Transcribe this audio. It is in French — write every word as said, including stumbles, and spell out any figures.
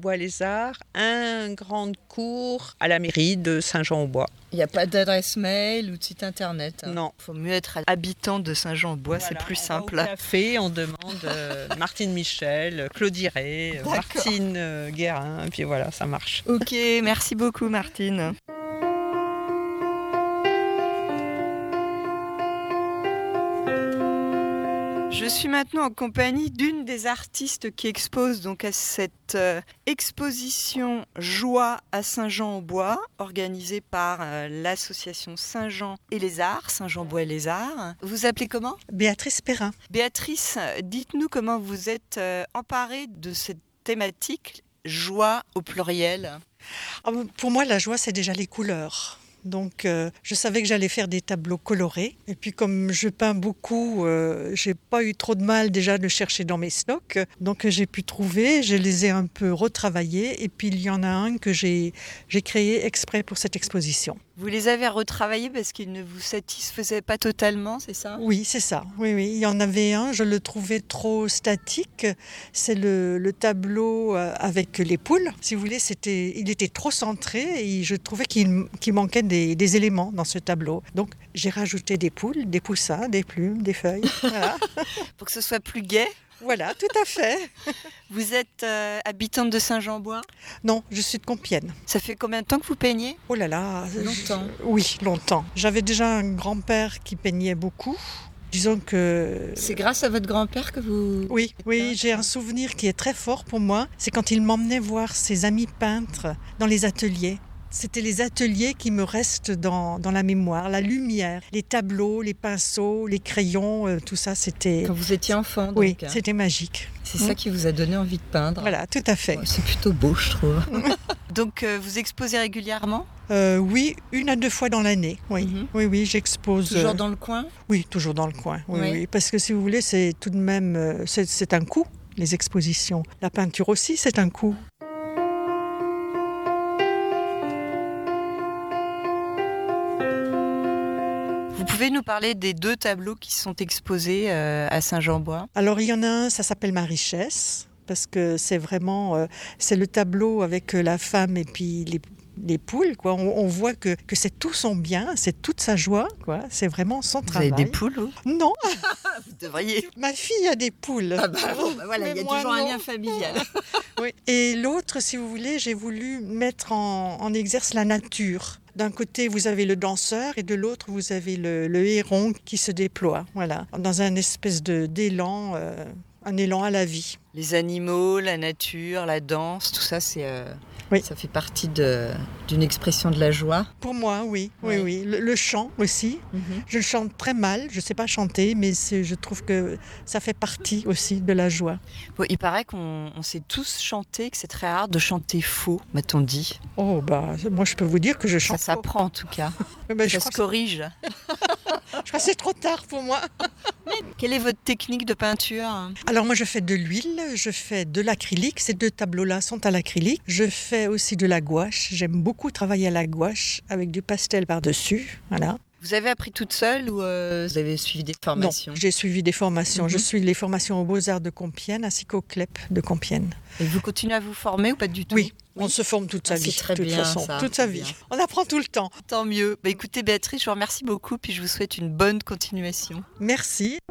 Saint-Jean-au-Bois-les-Arts, un grande cour à la mairie de Saint-Jean-au-Bois. Il n'y a pas d'adresse mail ou de site internet. Hein. Non. Il faut mieux être habitant de Saint-Jean-au-Bois, Voilà, c'est plus on simple. va au café, on demande euh, Martine Michel, Claude Iret, D'accord. Martine euh, Guérin, et puis voilà, ça marche. Ok, merci beaucoup Martine. Je suis maintenant en compagnie d'une des artistes qui expose donc à cette euh, exposition Joie à Saint-Jean-au-Bois, organisée par euh, l'association Saint-Jean et les Arts, Saint-Jean-Bois et les Arts. Vous vous appelez comment ? Béatrice Perrin. Béatrice, dites-nous comment vous êtes euh, emparée de cette thématique, joie au pluriel. Ah, pour moi, la joie, c'est déjà les couleurs. Donc, euh, je savais que j'allais faire des tableaux colorés. Et puis, comme je peins beaucoup, euh, j'ai pas eu trop de mal déjà de chercher dans mes stocks. Donc, j'ai pu trouver, je les ai un peu retravaillés. Et puis, il y en a un que j'ai, j'ai créé exprès pour cette exposition. Vous les avez retravaillés parce qu'ils ne vous satisfaisaient pas totalement, c'est ça ? Oui, c'est ça. Oui, oui. Il y en avait un, je le trouvais trop statique. C'est le, le tableau avec les poules. Si vous voulez, c'était, il était trop centré et je trouvais qu'il, qu'il manquait des, des éléments dans ce tableau. Donc, j'ai rajouté des poules, des poussins, des plumes, des feuilles. Voilà. Pour que ce soit plus gai. Voilà, tout à fait. Vous êtes euh, habitante de Saint-Jean-au-Bois ? Non, je suis de Compiègne. Ça fait combien de temps que vous peignez ? Oh là là. Longtemps. Je... Oui, longtemps. J'avais déjà un grand-père qui peignait beaucoup. Disons que... C'est grâce à votre grand-père que vous... Oui, oui, j'ai un souvenir qui est très fort pour moi. C'est quand il m'emmenait voir ses amis peintres dans les ateliers. C'était les ateliers qui me restent dans, dans la mémoire, la lumière, les tableaux, les pinceaux, les crayons, euh, tout ça, c'était... Quand vous étiez enfant, donc. Oui, c'était magique. C'est mmh. ça qui vous a donné envie de peindre. Voilà, tout à fait. Ouais, c'est plutôt beau, je trouve. Donc, euh, vous exposez régulièrement ? euh, Oui, une à deux fois dans l'année, oui. Mmh. Oui, oui, j'expose... Toujours dans le coin ? Oui, toujours dans le coin, oui, oui. oui. Parce que si vous voulez, c'est tout de même... C'est, c'est un coût, les expositions. La peinture aussi, c'est un coût. Vous pouvez nous parler des deux tableaux qui sont exposés euh, à Saint-Jean-au-Bois ? Alors, il y en a un, ça s'appelle Ma richesse, parce que c'est vraiment... Euh, c'est le tableau avec la femme et puis les, les poules, quoi. On, on voit que, que c'est tout son bien, c'est toute sa joie, quoi. C'est vraiment son vous travail. Vous avez des poules, vous ? Non. Vous devriez. Ma fille a des poules. Ah bah, bon, bah voilà, il y a toujours non. un lien familial. Oui. Et l'autre, si vous voulez, j'ai voulu mettre en, en exerce la nature. D'un côté, vous avez le danseur et de l'autre, vous avez le, le héron qui se déploie, voilà, dans un espèce de, d'élan, euh, un élan à la vie. Les animaux, la nature, la danse, tout ça, c'est, euh, oui. ça fait partie de, d'une expression de la joie. Pour moi, oui, oui, oui. oui. Le, le chant aussi. Mm-hmm. Je chante très mal, je ne sais pas chanter, mais c'est, je trouve que ça fait partie aussi de la joie. Bon, il paraît qu'on on sait tous chanter, que c'est très rare de chanter faux, m'a-t-on dit. Oh, bah, moi, je peux vous dire que je chante Ça s'apprend en tout cas. Oui, bah, ça se corrige. Je crois que c'est trop tard pour moi. Quelle est votre technique de peinture ? Alors moi je fais de l'huile, je fais de l'acrylique, ces deux tableaux-là sont à l'acrylique. Je fais aussi de la gouache, j'aime beaucoup travailler à la gouache avec du pastel par-dessus, voilà. Vous avez appris toute seule ou euh, vous avez suivi des formations ? Non, j'ai suivi des formations. Mm-hmm. Je suis les formations aux Beaux-Arts de Compiègne ainsi qu'au C L E P de Compiègne. Et vous continuez à vous former ou pas du tout ? Oui. On se forme toute sa ah, vie, c'est très toute bien, façon, ça, toute sa vie. Bien. On apprend tout le temps. Tant mieux. Bah, écoutez Béatrice, je vous remercie beaucoup puis je vous souhaite une bonne continuation. Merci.